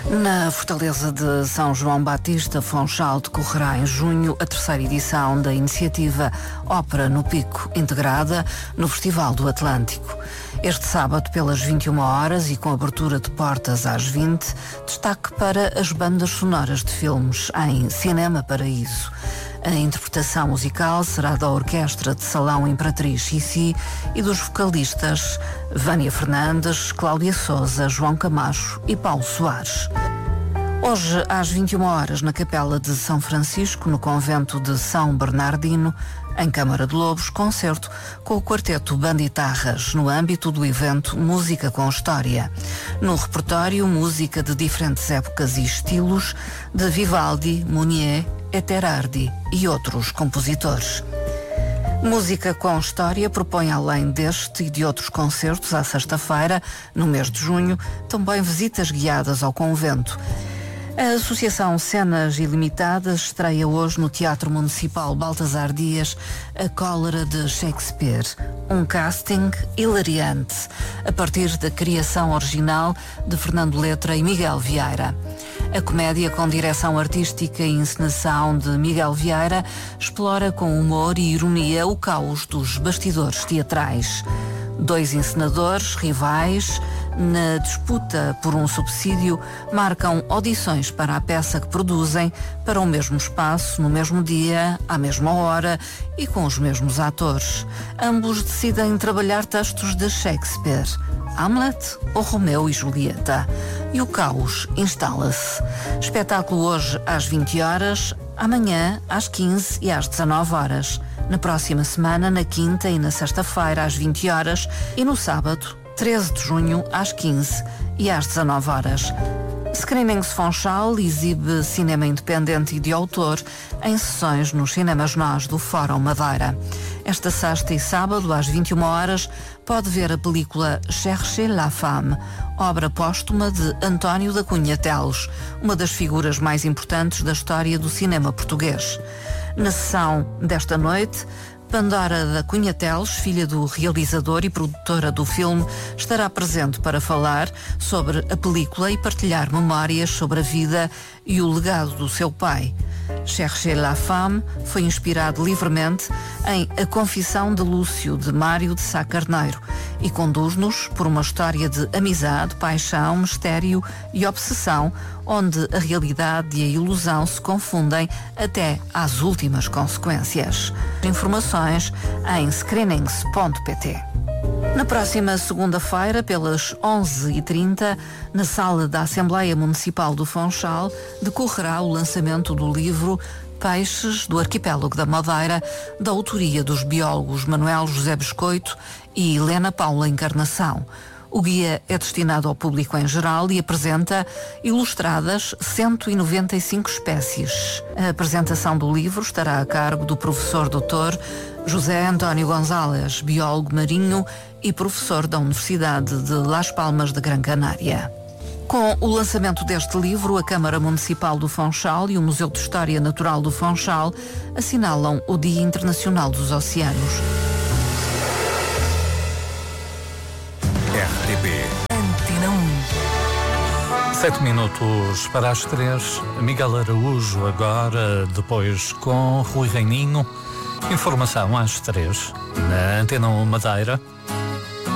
Na Fortaleza de São João Batista, Funchal, decorrerá em junho a terceira edição da iniciativa Ópera no Pico, integrada no Festival do Atlântico. Este sábado, pelas 21 horas e com abertura de portas às 20, destaque para as bandas sonoras de filmes em Cinema Paraíso. A interpretação musical será da Orquestra de Salão Imperatriz Xixi e dos vocalistas Vânia Fernandes, Cláudia Souza, João Camacho e Paulo Soares. Hoje, às 21 horas, na Capela de São Francisco, no Convento de São Bernardino, em Câmara de Lobos, concerto com o quarteto Banditarras, no âmbito do evento Música com História. No repertório, música de diferentes épocas e estilos, de Vivaldi, Munier, Eterardi e outros compositores. Música com História propõe, além deste e de outros concertos, à sexta-feira, no mês de junho, também visitas guiadas ao convento. A Associação Cenas Ilimitadas estreia hoje no Teatro Municipal Baltasar Dias A Cólera de Shakespeare, um casting hilariante, a partir da criação original de Fernando Letra e Miguel Vieira. A comédia, com direção artística e encenação de Miguel Vieira, explora com humor e ironia o caos dos bastidores teatrais. Dois encenadores rivais, na disputa por um subsídio, marcam audições para a peça que produzem para o mesmo espaço, no mesmo dia, à mesma hora e com os mesmos atores. Ambos decidem trabalhar textos de Shakespeare, Hamlet ou Romeu e Julieta. E o caos instala-se. Espetáculo hoje às 20 horas, amanhã às 15 e às 19 horas. Na próxima semana, na quinta e na sexta-feira, às 20 horas e no sábado, 13 de junho, às 15 e às 19 horas. Screenings Funchal exibe cinema independente e de autor em sessões nos cinemas nós do Fórum Madeira. Esta sexta e sábado, às 21 horas, pode ver a película Cherchez la Femme, obra póstuma de António da Cunha Teles, uma das figuras mais importantes da história do cinema português. Na sessão desta noite, Pandora da Cunha Teles, filha do realizador e produtora do filme, estará presente para falar sobre a película e partilhar memórias sobre a vida e o legado do seu pai. Cherchez la Femme foi inspirado livremente em A Confissão de Lúcio, de Mário de Sá Carneiro, e conduz-nos por uma história de amizade, paixão, mistério e obsessão, onde a realidade e a ilusão se confundem até às últimas consequências. Informações em screenings.pt. Na próxima segunda-feira, pelas 11h30, na sala da Assembleia Municipal do Funchal, decorrerá o lançamento do livro Peixes do Arquipélago da Madeira, da autoria dos biólogos Manuel José Biscoito e Helena Paula Encarnação. O guia é destinado ao público em geral e apresenta ilustradas 195 espécies. A apresentação do livro estará a cargo do professor Dr. José António Gonzalez, biólogo marinho e professor da Universidade de Las Palmas de Gran Canária. Com o lançamento deste livro, a Câmara Municipal do Funchal e o Museu de História Natural do Funchal assinalam o Dia Internacional dos Oceanos. RTP Antena 1. 7 minutos para as 3. Miguel Araújo agora, depois com Rui Reininho. Informação às 3 na Antena 1 Madeira.